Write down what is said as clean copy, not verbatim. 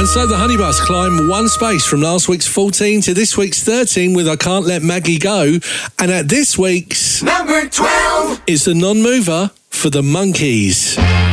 So the Honey Bus climb one space from last week's 14 to this week's 13 with I Can't Let Maggie Go. And at this week's number 12 is the non-mover for the Monkees.